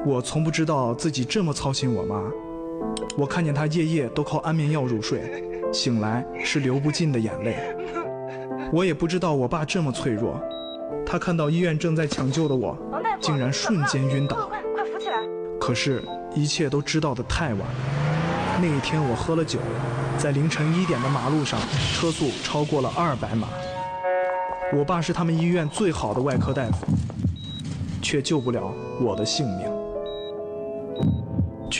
我从不知道自己这么操心我妈。我看见她夜夜都靠安眠药入睡，醒来是流不尽的眼泪。我也不知道我爸这么脆弱，他看到医院正在抢救的我，竟然瞬间晕倒。 快扶起来！ 可是，一切都知道得太晚。那一天我喝了酒，在凌晨1点的马路上，车速超过了200码。我爸是他们医院最好的外科大夫，却救不了我的性命。